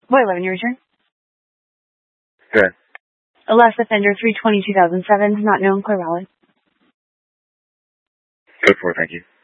What, 11 your return? Good. Last offender, 3/20/2007, not known, clear valid. Good for it, thank you.